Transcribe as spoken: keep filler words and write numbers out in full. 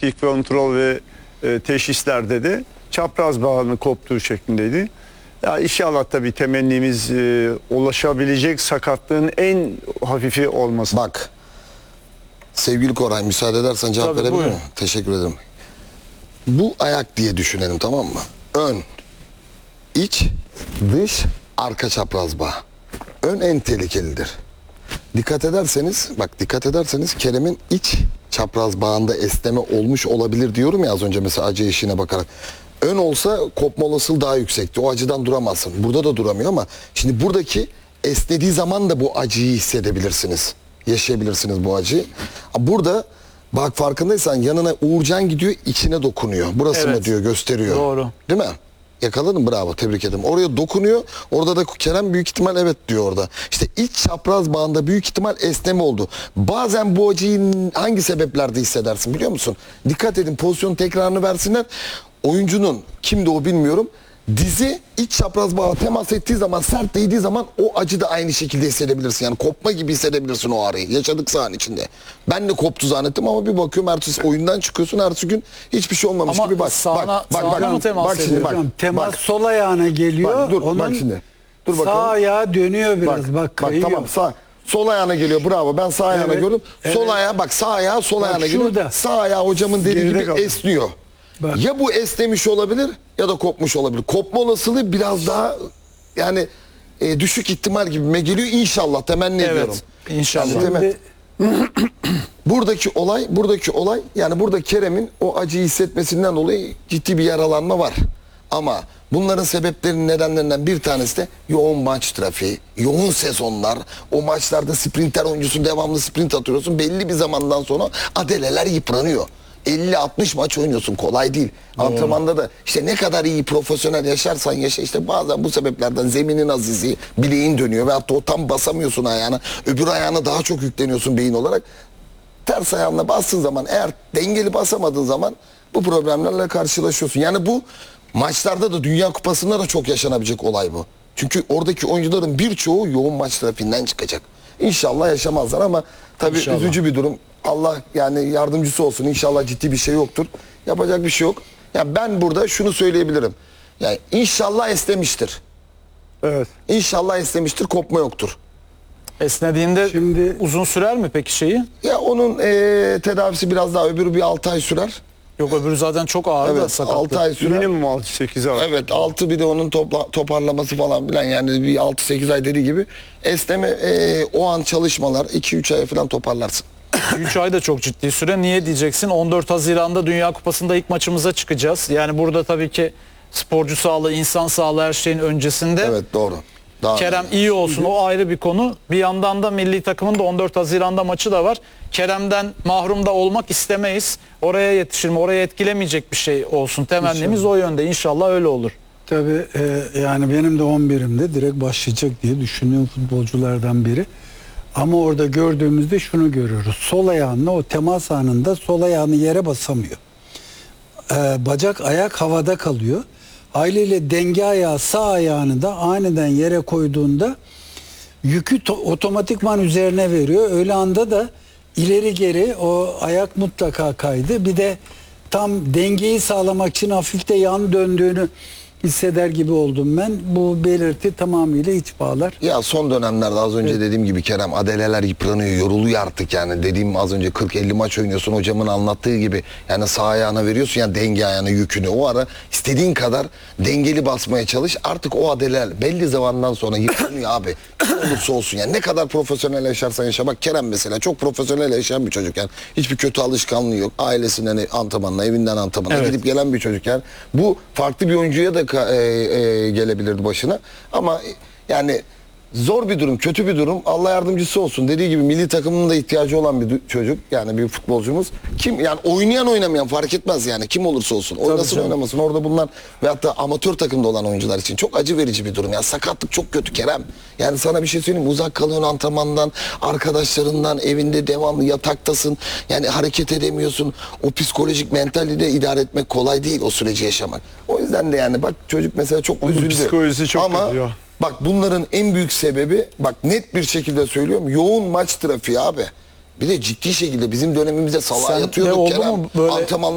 tetkik, kontrol ve e, teşhislerde de çapraz bağının koptuğu şeklindeydi. Ya inşallah tabii temennimiz e, ulaşabilecek sakatlığın en hafifi olması. Bak sevgili Koray, müsaade edersen cevap Tabii, verebilir buyurun. miyim? Teşekkür ederim. Bu ayak diye düşünelim, tamam mı? Ön, iç, dış, arka çapraz bağ. Ön en tehlikelidir. Dikkat ederseniz, bak dikkat ederseniz Kerem'in iç çapraz bağında esneme olmuş olabilir diyorum ya az önce mesela acı eşiğine bakarak. Ön olsa kopma olasılığı daha yüksekti. O acıdan duramazsın. Burada da duramıyor ama şimdi buradaki esnediği zaman da bu acıyı hissedebilirsiniz. Yaşayabilirsiniz bu acıyı. Burada bak farkındaysan yanına Uğurcan gidiyor, içine dokunuyor. Burası Evet. mı diyor, gösteriyor. Doğru. Değil mi? Yakaladın, bravo, tebrik ederim. Oraya dokunuyor. Orada da Kerem büyük ihtimal evet diyor orada. İşte iç çapraz bağında büyük ihtimal esneme oldu. Bazen bu acıyı hangi sebeplerde hissedersin biliyor musun? Dikkat edin, pozisyonun tekrarını versinler. Oyuncunun, kimdi o bilmiyorum, dizi iç çapraz bağa temas ettiği zaman, sert değdiği zaman o acı da aynı şekilde hissedebilirsin. Yani kopma gibi hissedebilirsin o ağrıyı. Yaşadık sahanın içinde. Ben de koptu zannettim ama bir bakıyorum ertesi oyundan çıkıyorsun, ertesi gün hiçbir şey olmamış Ama gibi bak. sağına- bak, bak, sağına bak, mı temas bak şimdi ediyor? bak. Hocam, temas bak. sol ayağına geliyor. Bak, dur, onun bak şimdi. Dur sağ bakalım. ayağı dönüyor biraz. Bak, Bak kayıyor. tamam, sağ sol ayağına geliyor, bravo. Ben sağ ayağına Evet, görüyorum. Sol evet. ayağı bak, sağ ayağı sol Bak ayağına geliyor. şurada. Sağ ayağı hocamın dediği Geride gibi kaldı. esniyor. Bak. Ya bu esnemiş olabilir ya da kopmuş olabilir. Kopma olasılığı biraz daha yani e, düşük ihtimal gibime geliyor. İnşallah temenni ediyorum. Evet. İnşallah. Şimdi- Şimdi Buradaki olay, buradaki olay yani burada Kerem'in o acıyı hissetmesinden dolayı ciddi bir yaralanma var. Ama bunların sebeplerinin nedenlerinden bir tanesi de yoğun maç trafiği, yoğun sezonlar. O maçlarda sprinter oyuncusun, devamlı sprint atıyorsun. Belli bir zamandan sonra adeleler yıpranıyor. elli altmış maç oynuyorsun, kolay değil. Antrenmanda da işte ne kadar iyi profesyonel yaşarsan yaşa, işte bazen bu sebeplerden zeminin azizi, bileğin dönüyor ve hatta o tam basamıyorsun ayağına. Öbür ayağına daha çok yükleniyorsun beyin olarak. Ters ayağına bastığın zaman, eğer dengeli basamadığın zaman bu problemlerle karşılaşıyorsun. Yani bu maçlarda da, Dünya Kupası'nda da çok yaşanabilecek olay bu. Çünkü oradaki oyuncuların birçoğu yoğun maç trafiğinden çıkacak. İnşallah yaşamazlar ama tabii İnşallah. üzücü bir durum. Allah yani yardımcısı olsun. İnşallah ciddi bir şey yoktur. Yapacak bir şey yok. Yani ben burada şunu söyleyebilirim. Yani inşallah esnemiştir. Evet. İnşallah esnemiştir, kopma yoktur. Esnediğinde Şimdi- uzun sürer mi peki şeyi? Ya onun eee, tedavisi biraz daha, öbürü bir altı ay sürer. Yok, öbürü zaten çok ağır da Evet, sakatlık. altı ay sürer. Minimum altı sekiz ay. Evet, altı bir de onun topla, toparlaması falan filan, yani bir altı sekiz ay dediği gibi esneme, eee, o an çalışmalar iki üç ay falan toparlarsın. üç ay da çok ciddi süre. Niye diyeceksin? on dört Haziran'da Dünya Kupası'nda ilk maçımıza çıkacağız. Yani burada tabii ki sporcu sağlığı, insan sağlığı her şeyin öncesinde. Evet, doğru. Daha Kerem iyi olsun, o ayrı bir konu. Bir yandan da milli takımın da on dört Haziran'da maçı da var. Kerem'den mahrum da olmak istemeyiz. Oraya yetişir mi? Oraya etkilemeyecek bir şey olsun. Temennimiz o yönde. İnşallah öyle olur. tabii e, yani benim de on birimde direkt başlayacak diye düşündüğüm futbolculardan biri. Ama orada gördüğümüzde şunu görüyoruz. Sol ayağınla o temas anında sol ayağını yere basamıyor. Ee, bacak ayak havada kalıyor. Haliyle denge ayağı sağ ayağını da aniden yere koyduğunda yükü to- otomatikman üzerine veriyor. Öyle anda da ileri geri o ayak mutlaka kaydı. Bir de tam dengeyi sağlamak için hafif de yan döndüğünü hisseder gibi oldum ben. Bu belirti tamamıyla iç bağlar. Ya son dönemlerde az önce dediğim gibi Kerem, adeleler yıpranıyor, yoruluyor artık yani. Dediğim az önce kırk elli maç oynuyorsun, hocamın anlattığı gibi. Yani sağ ayağına veriyorsun ya denge ayağına yükünü. O ara istediğin kadar dengeli basmaya çalış. Artık o adeleler belli zamandan sonra yıpranıyor abi. Kim olursa olsun yani, ne kadar profesyonel yaşarsan yaşa. Bak Kerem mesela çok profesyonel yaşayan bir çocuk yani. Hiçbir kötü alışkanlığı yok. Ailesinden antrenmanına, evinden antrenmanına Evet. gidip gelen bir çocuk yani. Bu farklı bir oyuncuya da ka- e, e, gelebilirdi başına. Ama yani zor bir durum, kötü bir durum. Allah yardımcısı olsun. Dediği gibi milli takımının da ihtiyacı olan bir du- çocuk. Yani bir futbolcumuz. Kim yani, oynayan oynamayan fark etmez yani. Kim olursa olsun. Oynasın canım. oynamasın. Orada bunlar ve hatta amatör takımda olan oyuncular için çok acı verici bir durum. Yani sakatlık çok kötü Kerem. Yani sana bir şey söyleyeyim mi? Uzak kalıyorsun antrenmandan, arkadaşlarından, evinde devamlı yataktasın. Yani hareket edemiyorsun. O psikolojik mentali de idare etmek kolay değil, o süreci yaşamak. O yüzden de yani bak çocuk mesela çok Onun üzüldü. psikolojisi çok Ama kötü ya. bak bunların en büyük sebebi, bak net bir şekilde söylüyorum, yoğun maç trafiği abi. Bir de ciddi şekilde bizim dönemimizde salağa Sen de yatıyorduk oldu Kerem. mu böyle- Antrenmanlar